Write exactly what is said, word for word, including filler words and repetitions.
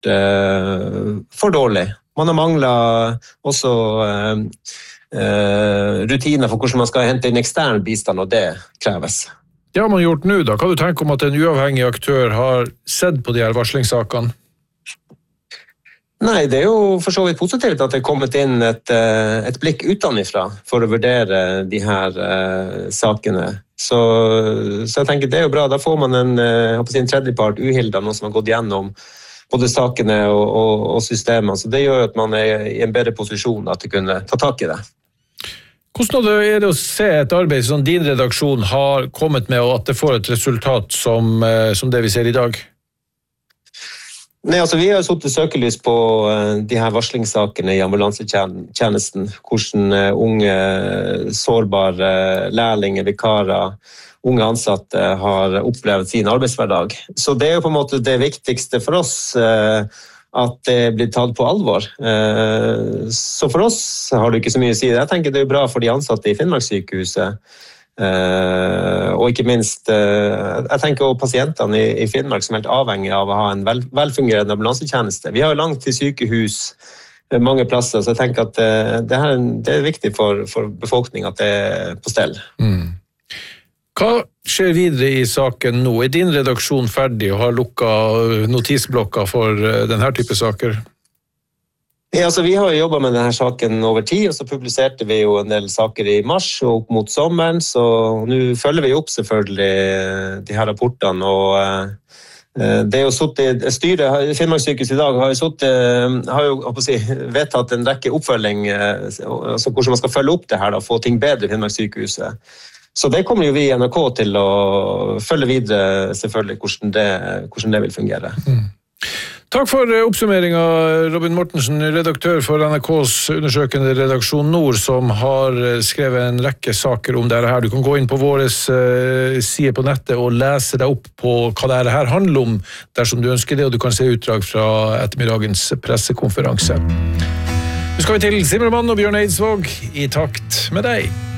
uh, for dårlig. Man har manglet også uh, uh, rutiner for hvordan man skal hente inn ekstern bistand, og det kreves. Det har man gjort nå da. Hva du tenker om at en uavhengig aktør har sett på de her varslingssakene? Nei, det er jo for så vidt positivt at det er kommet inn et, et blikk utenifra for å vurdere de her uh, sakene. Så, så jeg tenker det er jo bra. Da får man en, jeg håper å si en tredjepart uhilda, noen som har gått gjennom både sakene og, og, og systemet. Så det gjør at man er i en bedre posisjon da, til å kunne ta tak i det. Hvordan er det å se et arbeid som din redaksjon har kommet med, og at det får et resultat som, som det vi ser i dag? Nei, altså Vi har satt søkelys på de her varslingssakene i ambulansetjenesten, hvordan unge, sårbare lærlinger, vikarer, unge ansatte har opplevd sin arbeidshverdag. Så det er jo på en måte det viktigste for oss, at det blir tatt på alvor. Så for oss har det ikke så mye å si. Jeg tenker det er bra for de ansatte i Finnmarkssykehuset, Uh, og ikke minst uh, jeg tenker også pasientene i, i Finnmark som er helt avhengig av å ha en vel, velfungerende ambulansetjeneste. Vi har jo langt til sykehus mange plasser, så jeg tenker at uh, det, her, det er viktig for, for befolkningen at det er på stell. Mm. Hva skjer videre i saken nå? Er din redaksjon ferdig og har lukket notisblokka for uh, denne type saker? Ja, altså Vi har jo jobbet med denne saken over tid, og så publiserte vi jo en del saker i mars og opp mot sommeren, så nå følger vi opp selvfølgelig de her rapportene. og uh, det er jo suttet, styret i Finnmarkssykehuset i dag har jo, suttet, har jo å si, vedtatt en rekke oppfølging, uh, altså hvordan man skal følge opp det her og få ting bedre i Finnmarkssykehuset. Så det kommer jo vi i N R K til å følge videre selvfølgelig hvordan det, hvordan det vil fungere. Mm. Takk for oppsummeringen, Robin Mortensen, redaktør for N R K's undersøkende redaksjon Nord, som har skrevet en rekke saker om dette her. Du kan gå inn på våre sider på nettet og lese deg opp på hva dette her handler om, dersom du ønsker det, og du kan se utdrag fra ettermiddagens pressekonferanse. Nå skal vi til Zimmermann og Bjørn Eidsvåg i takt med deg.